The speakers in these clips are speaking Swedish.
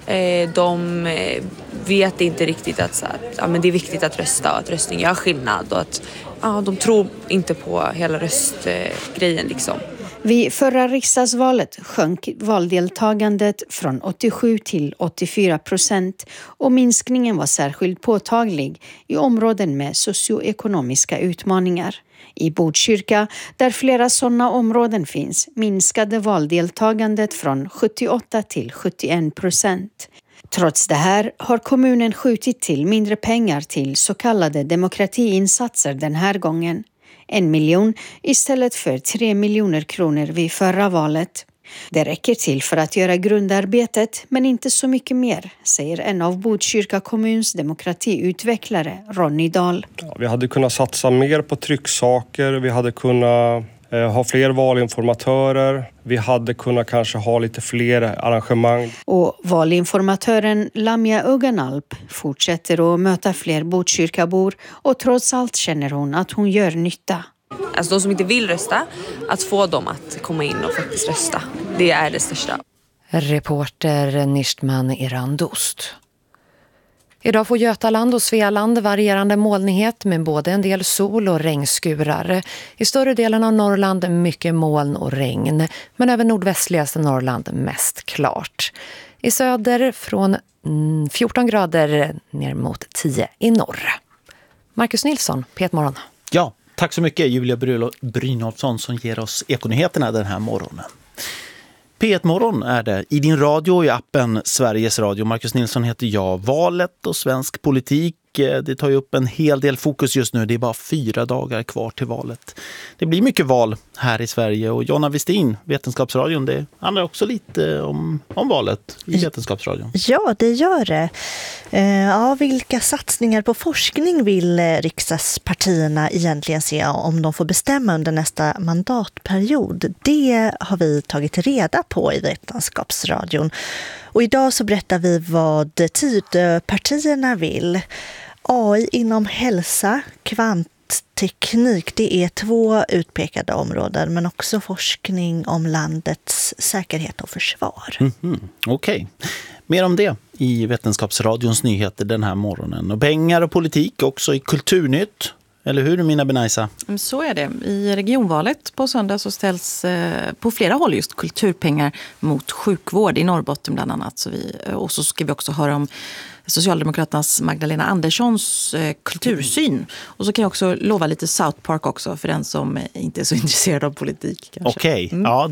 De vet inte riktigt att men det är viktigt att rösta och att röstning gör skillnad. Och att de tror inte på hela röstgrejen liksom. Vid förra riksdagsvalet sjönk valdeltagandet från 87 till 84% och minskningen var särskilt påtaglig i områden med socioekonomiska utmaningar. I Botkyrka, där flera sådana områden finns, minskade valdeltagandet från 78 till 71%. Trots det här har kommunen skjutit till mindre pengar till så kallade demokratiinsatser den här gången. 1 miljon istället för 3 miljoner kronor vid förra valet. Det räcker till för att göra grundarbetet, men inte så mycket mer, säger en av Botkyrka kommuns demokratiutvecklare, Ronny Dahl. Vi hade kunnat satsa mer på trycksaker, vi hade kunnat ha fler valinformatörer, vi hade kunnat kanske ha lite fler arrangemang. Och valinformatören Lamia Öganalp fortsätter att möta fler Botkyrkabor och trots allt känner hon att hon gör nytta. Alltså de som inte vill rösta, att få dem att komma in och faktiskt rösta. Det är det största. Reporter Nishtman Irandost. Idag får Götaland och Svealand varierande molnighet med både en del sol- och regnskurar. I större delen av Norrland mycket moln och regn, men även nordvästligaste Norrland mest klart. I söder från 14 grader ner mot 10 i norr. Marcus Nilsson, P1-morgon. Ja, tack så mycket Julia Brynolfsson som ger oss ekonyheterna den här morgonen. P1-morgon är det i din radio och i appen Sveriges Radio. Marcus Nilsson heter jag. Valet och svensk politik, det tar ju upp en hel del fokus just nu. Det är bara 4 dagar kvar till valet. Det blir mycket val här i Sverige och Jonna Westin, Vetenskapsradion, det handlar också lite om valet i Vetenskapsradion. Ja, det gör det. Vilka satsningar på forskning vill riksdagspartierna egentligen se om de får bestämma under nästa mandatperiod? Det har vi tagit reda på i Vetenskapsradion. Och idag så berättar vi vad Tidöpartierna vill. AI inom hälsa, kvantteknik, det är 2 utpekade områden, men också forskning om landets säkerhet och försvar. Okej. Mer om det i Vetenskapsradions nyheter den här morgonen. Och pengar och politik också i Kulturnytt. Eller hur, Mina Benaisa? Så är det. I regionvalet på söndag så ställs på flera håll just kulturpengar mot sjukvård i Norrbotten bland annat. Och så ska vi också höra om Socialdemokraternas Magdalena Anderssons kultursyn. Och så kan jag också lova lite South Park också för den som inte är så intresserad av politik. Okej,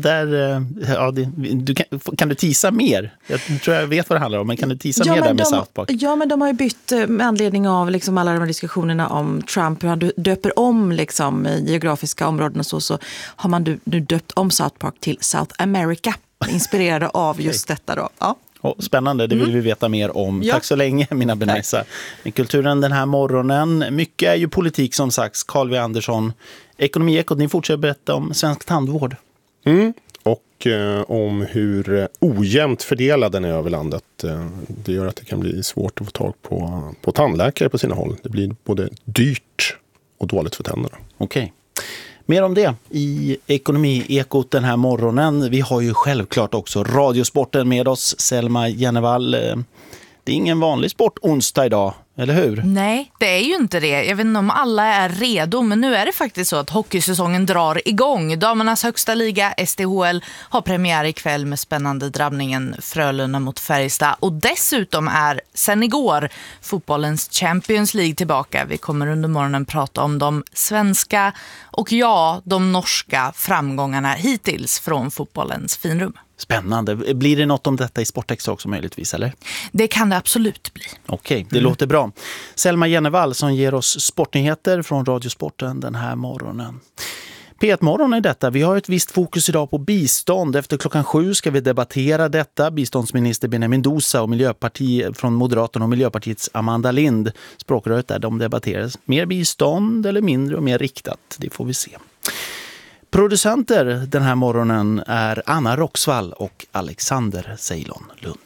kan du tisa mer? Jag tror jag vet vad det handlar om, men kan du tisa mer där med South Park? Ja, men de har ju bytt med anledning av liksom alla de här diskussionerna om Trump. Hur han döper om liksom, geografiska områden och så har man nu döpt om South Park till South America. Inspirerade av just detta då. Ja. Spännande, det vill vi veta mer om. Ja. Tack så länge, Mina Benaisa. Kulturen den här morgonen. Mycket är ju politik som sagt. Carl V. Andersson, Ekonomiekot, ni fortsätter berätta om svensk tandvård. Och om hur ojämnt fördelad den är över landet. Det gör att det kan bli svårt att få tag på tandläkare på sina håll. Det blir både dyrt och dåligt för tänderna. Okej. Mer om det i Ekonomiekot den här morgonen. Vi har ju självklart också Radiosporten med oss, Selma Jennevall. Det är ingen vanlig sport onsdag idag, eller hur? Nej, det är ju inte det. Jag vet inte om alla är redo, men nu är det faktiskt så att hockeysäsongen drar igång. Damernas högsta liga, SDHL, har premiär ikväll med spännande drabbningen Frölunda mot Färjestad. Och dessutom är sen igår fotbollens Champions League tillbaka. Vi kommer under morgonen prata om de svenska och de norska framgångarna hittills från fotbollens finrum. Spännande. Blir det något om detta i Sportextra också möjligtvis, eller? Det kan det absolut bli. Okej, det låter bra. Selma Jennevall som ger oss sportnyheter från Radiosporten den här morgonen. P1-morgon är detta. Vi har ett visst fokus idag på bistånd. Efter 7:00 ska vi debattera detta. Biståndsminister Benjamin Dosa och Miljöpartiet från Moderaterna och Miljöpartiets Amanda Lind. Språkröret där de debatteras. Mer bistånd eller mindre och mer riktat? Det får vi se. Producenter den här morgonen är Anna Roxvall och Alexander Ceylon Lund.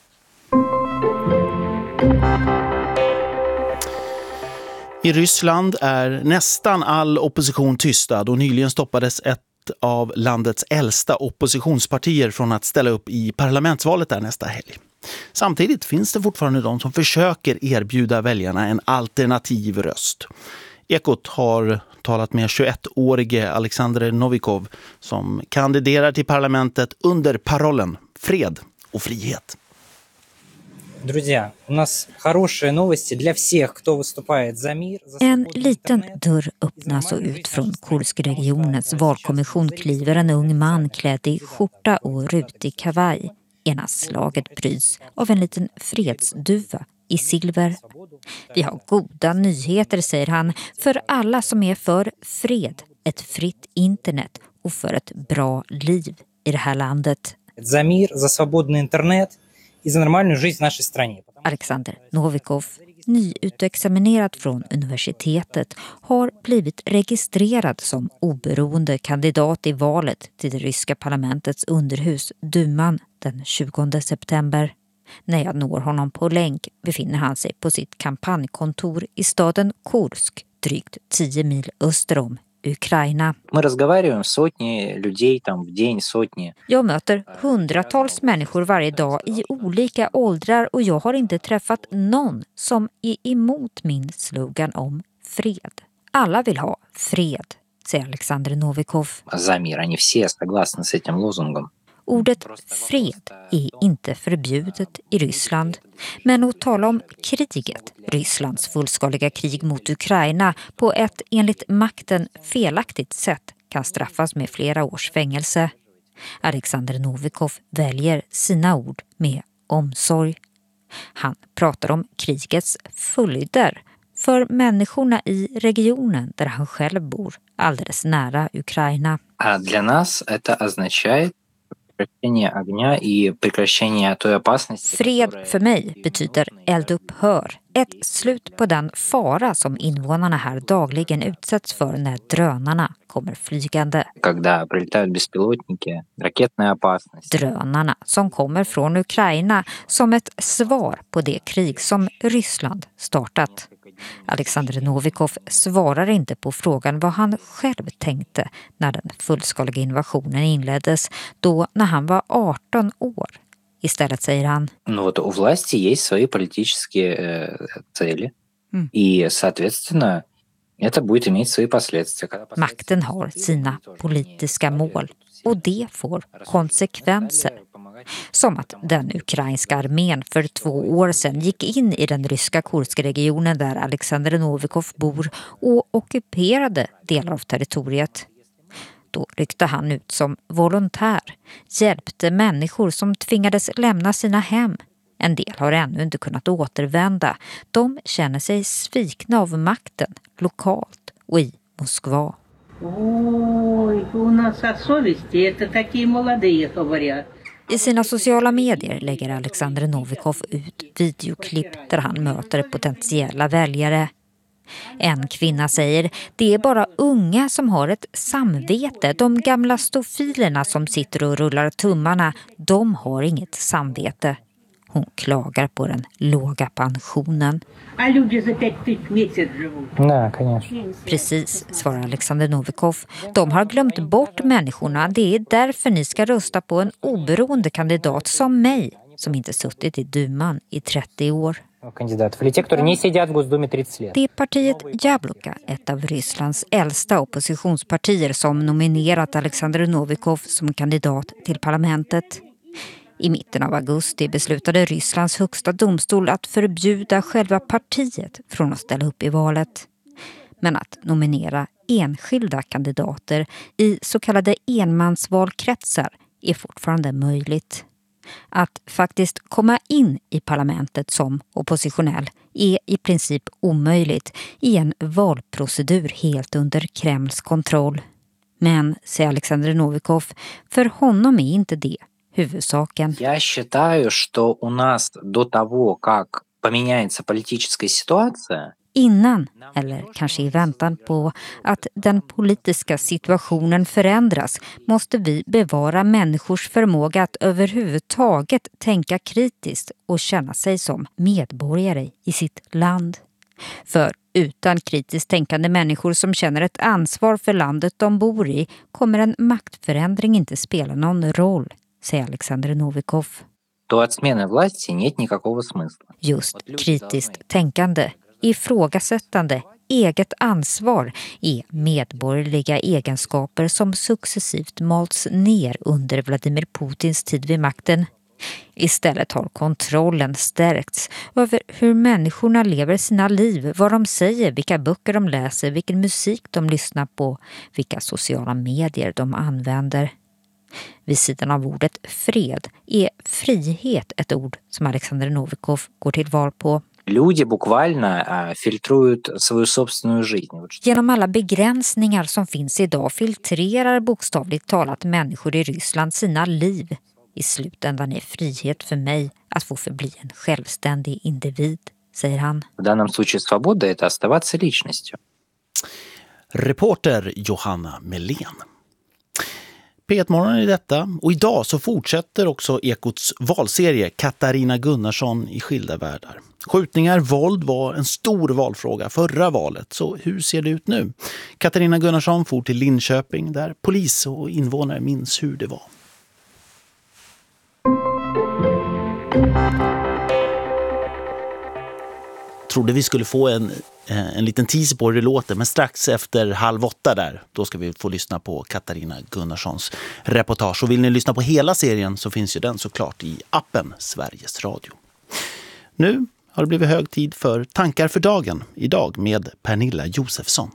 I Ryssland är nästan all opposition tystad och nyligen stoppades ett av landets äldsta oppositionspartier från att ställa upp i parlamentsvalet där nästa helg. Samtidigt finns det fortfarande de som försöker erbjuda väljarna en alternativ röst. Ekot har talat med 21-årige Alexander Novikov som kandiderar till parlamentet under parollen fred och frihet. Друзья, у нас хорошие новости для всех, кто выступает за мир. En liten dörr öppnas och ut från Kurskregionens valkommission kliver en ung man klädd i skjorta och rutig kavaj. Ena slaget bryts av en liten fredsduva i silver. Vi har goda nyheter, säger han, för alla som är för fred, ett fritt internet och för ett bra liv i det här landet. За мир, за свободный интернет и за нормальную жизнь в нашей стране. Alexander Novikov, nyutexaminerad från universitetet, har blivit registrerad som oberoende kandidat i valet till det ryska parlamentets underhus, Duman, den 20 september. När jag når honom på länk befinner han sig på sitt kampanjkontor i staden Kursk, drygt 10 mil öster om Ukraina. Jag möter hundratals människor varje dag i olika åldrar och jag har inte träffat någon som är emot min slogan om fred. Alla vill ha fred, säger Alexander Novikov. Ordet fred är inte förbjudet i Ryssland. Men att tala om kriget, Rysslands fullskaliga krig mot Ukraina, på ett enligt makten felaktigt sätt kan straffas med flera års fängelse. Alexander Novikov väljer sina ord med omsorg. Han pratar om krigets följder för människorna i regionen där han själv bor, alldeles nära Ukraina. Для нас это означает Fred för mig betyder eldupphör. Ett slut på den fara som invånarna här dagligen utsätts för när drönarna kommer flygande. Drönarna som kommer från Ukraina som ett svar på det krig som Ryssland startat. Alexander Novikov svarar inte på frågan vad han själv tänkte när den fullskaliga invasionen inleddes, då när han var 18 år. Istället säger han: у власти есть свои политические цели. И, соответственно, это будет иметь свои последствия. Makten har sina politiska mål och det får konsekvenser. Som att den ukrainska armén för 2 år sedan gick in i den ryska Kurskregionen där Alexander Novikov bor och ockuperade delar av territoriet. Då ryckte han ut som volontär, hjälpte människor som tvingades lämna sina hem. En del har ännu inte kunnat återvända. De känner sig svikna av makten lokalt och i Moskva. I sina sociala medier lägger Alexander Novikov ut videoklipp där han möter potentiella väljare. En kvinna säger: det är bara unga som har ett samvete. De gamla stofilerna som sitter och rullar tummarna, de har inget samvete. Hon klagar på den låga pensionen. Precis, svarar Alexander Novikov. De har glömt bort människorna. Det är därför ni ska rösta på en oberoende kandidat som mig, som inte suttit i Duman i 30 år. Det är partiet Jabloka, ett av Rysslands äldsta oppositionspartier, som nominerat Alexander Novikov som kandidat till parlamentet. I mitten av augusti beslutade Rysslands högsta domstol att förbjuda själva partiet från att ställa upp i valet. Men att nominera enskilda kandidater i så kallade enmansvalkretsar är fortfarande möjligt. Att faktiskt komma in i parlamentet som oppositionell är i princip omöjligt i en valprocedur helt under Kremls kontroll. Men, säger Alexander Novikov, för honom är inte det huvudsaken. Я считаю, что у нас до того, как поменяется политическая ситуация, innan, eller kanske i väntan på att den politiska situationen förändras, måste vi bevara människors förmåga att överhuvudtaget tänka kritiskt och känna sig som medborgare i sitt land. För utan kritiskt tänkande människor som känner ett ansvar för landet de bor i kommer en maktförändring inte spela någon roll, säger Alexander Novikov. то от смены власти нет никакого смысла. Just kritiskt tänkande, ifrågasättande, eget ansvar är medborgerliga egenskaper som successivt malts ner under Vladimir Putins tid vid makten. Istället har kontrollen stärkts över hur människorna lever sina liv, vad de säger, vilka böcker de läser, vilken musik de lyssnar på, vilka sociala medier de använder. Vid sidan av ordet fred är frihet ett ord som Alexander Novikov går till val på. Люди буквально фильтруют свою собственную жизнь. Genom alla begränsningar som finns idag filtrerar bokstavligt talat människor i Ryssland sina liv. I slutändan är frihet för mig att få förbli en självständig individ, säger han. В данном случае свобода — это оставаться личностью. Reporter Johanna Melén. P1-morgon är detta, och idag så fortsätter också Ekots valserie Katarina Gunnarsson i skilda världar. Skjutningar, våld var en stor valfråga förra valet, så hur ser det ut nu? Katarina Gunnarsson for till Linköping där polis och invånare minns hur det var. Trodde vi skulle få en liten teaser på hur det låter, men strax efter 7:30 där, då ska vi få lyssna på Katarina Gunnarssons reportage. Och vill ni lyssna på hela serien så finns ju den såklart i appen Sveriges Radio. Nu har det blivit hög tid för tankar för dagen, idag med Pernilla Josefsson.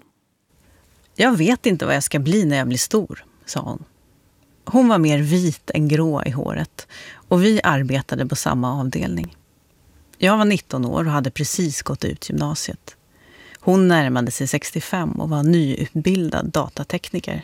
Jag vet inte vad jag ska bli när jag blir stor, sa hon. Hon var mer vit än grå i håret och vi arbetade på samma avdelning. Jag var 19 år och hade precis gått ut gymnasiet. Hon närmade sig 65 och var nyutbildad datatekniker.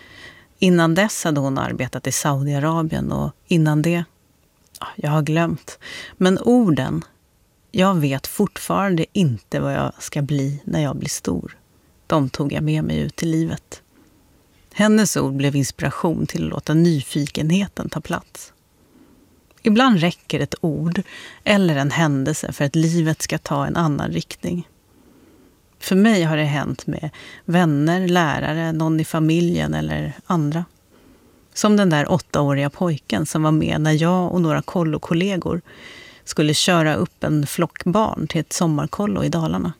Innan dess hade hon arbetat i Saudiarabien och innan det, jag har glömt. Men orden, jag vet fortfarande inte vad jag ska bli när jag blir stor. De tog jag med mig ut i livet. Hennes ord blev inspiration till att låta nyfikenheten ta plats. Ibland räcker ett ord eller en händelse för att livet ska ta en annan riktning. För mig har det hänt med vänner, lärare, någon i familjen eller andra. Som den där 8-åriga pojken som var med när jag och några kollokollegor skulle köra upp en flock barn till ett sommarkollo i Dalarna.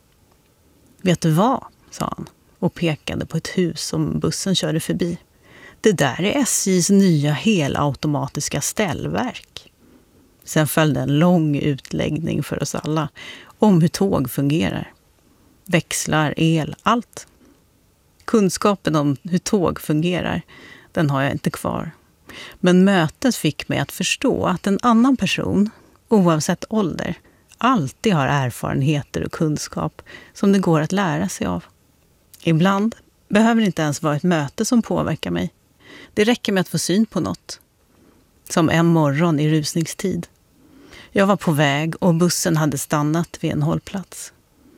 Vet du vad, sa han och pekade på ett hus som bussen körde förbi. Det där är SJs nya helautomatiska ställverk. Sen följde en lång utläggning för oss alla om hur tåg fungerar. Växlar, el, allt. Kunskapen om hur tåg fungerar, den har jag inte kvar. Men mötet fick mig att förstå att en annan person, oavsett ålder, alltid har erfarenheter och kunskap som det går att lära sig av. Ibland behöver det inte ens vara ett möte som påverkar mig. Det räcker med att få syn på något. Som en morgon i rusningstid. Jag var på väg och bussen hade stannat vid en hållplats.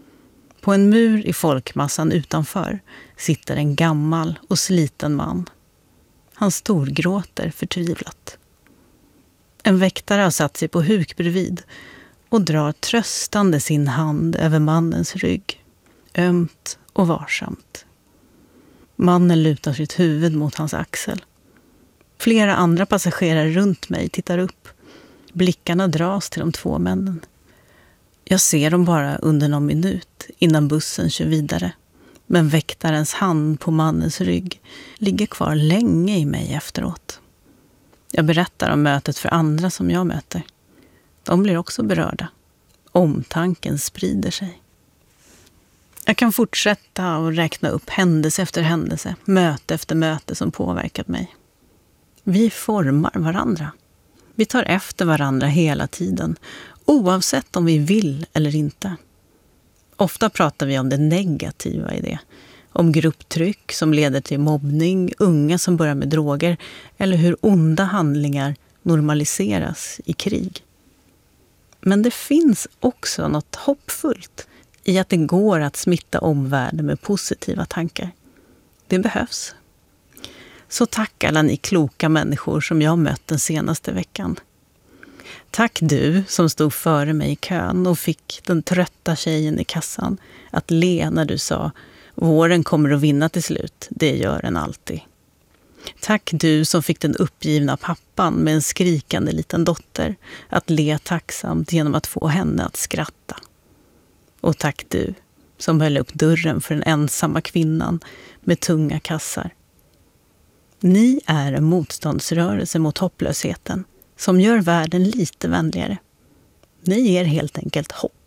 På en mur i folkmassan utanför sitter en gammal och sliten man. Han storgråter förtvivlat. En väktare har satt sig på huk bredvid och drar tröstande sin hand över mannens rygg. Ömt och varsamt. Mannen lutar sitt huvud mot hans axel. Flera andra passagerare runt mig tittar upp. Blickarna dras till de två männen. Jag ser dem bara under någon minut innan bussen kör vidare. Men väktarens hand på mannens rygg ligger kvar länge i mig efteråt. Jag berättar om mötet för andra som jag möter. De blir också berörda. Omtanken sprider sig. Jag kan fortsätta och räkna upp händelse efter händelse, möte efter möte som påverkat mig. Vi formar varandra. Vi tar efter varandra hela tiden, oavsett om vi vill eller inte. Ofta pratar vi om det negativa i det. Om grupptryck som leder till mobbning, unga som börjar med droger eller hur onda handlingar normaliseras i krig. Men det finns också något hoppfullt i att det går att smitta omvärlden med positiva tankar. Det behövs. Så tack alla ni kloka människor som jag mött den senaste veckan. Tack du som stod före mig i kön och fick den trötta tjejen i kassan att le när du sa våren kommer att vinna till slut, det gör den alltid. Tack du som fick den uppgivna pappan med en skrikande liten dotter att le tacksamt genom att få henne att skratta. Och tack du som höll upp dörren för den ensamma kvinnan med tunga kassar. Ni är en motståndsrörelse mot hopplösheten som gör världen lite vänligare. Ni ger helt enkelt hopp.